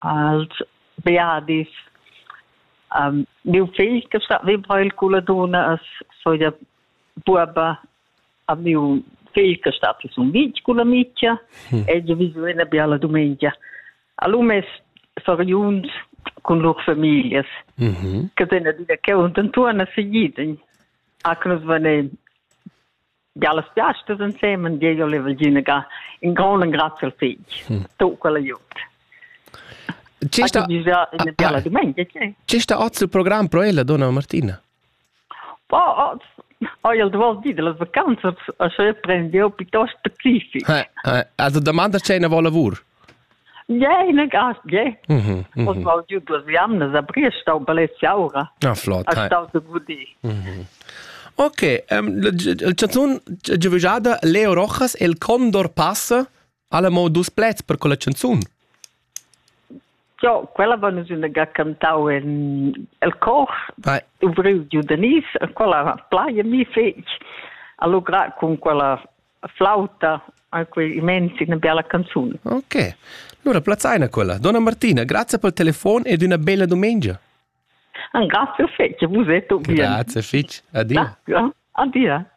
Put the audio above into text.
als beadis. Mio figlio che sta vivo il culadona so ja buaba a mio figlio che sta su un vic con la miccia e già viso una bella domenica. All'umes fariuns con loro famiglie. Che tenne dire che un tantuana seguita. Anche nos vane alle spiastas insieme, e io le voglio ga in grande grazie al figlio. Tutto quello aiuto. C'è sta oggi il programma per ella, donna Martina? Il devo dire, le vacanze se prendevo piuttosto specifiche. Also domanda c'è una vuole lavoro? Ja, in gas, ja. Und mal du am na zabrie sta balezia ora. Ah, flott. Sta de gudi. Ok, la canzone giovejada Leo Rojas El Condor passa alla mo dus plets per quella canzone. Ja, quella vanno su una cantau in el cor. Ubriu Giudanis, quella playa mi fece. Allora con quella flauta anche immensi una bella canzone. Ok. Allora plazzaina quella. Donna Martina, grazie per il telefono ed una bella domenica. Grazie Fitch, vous êtes bien. Grazie Fitch. Addio. Addio.